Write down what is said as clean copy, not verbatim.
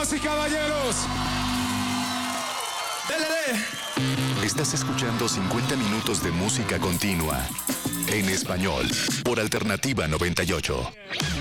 Damas y caballeros. Dale. Estás escuchando 50 minutos de música continua en español por Alternativa 98.